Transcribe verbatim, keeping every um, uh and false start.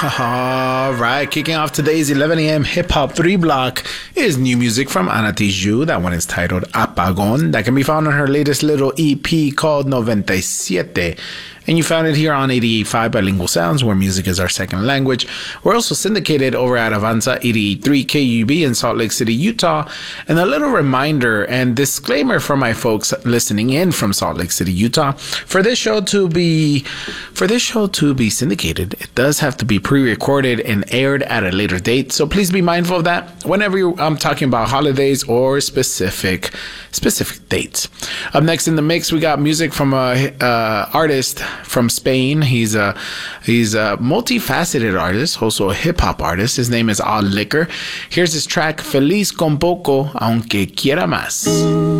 All right, kicking off today's eleven a.m. hip-hop three block is new music from Ana Tijoux. That one is titled Apagón. That can be found on her latest little E P called ninety-siete. And you found it here on eighty-eight point five Bilingual Sounds, where music is our second language. We're also syndicated over at Avanza eighty-three K U B in Salt Lake City, Utah. And a little reminder and disclaimer for my folks listening in from Salt Lake City, Utah. For this show to be for this show to be syndicated, it does have to be pre-recorded and aired at a later date. So please be mindful of that whenever you, I'm talking about holidays or specific specific dates. Up next in the mix, we got music from a uh, artist from Spain. He's a he's a multifaceted artist, also a hip hop artist. His name is Odd Liquor. Here's his track Feliz con Poco, Aunque Quiera Más.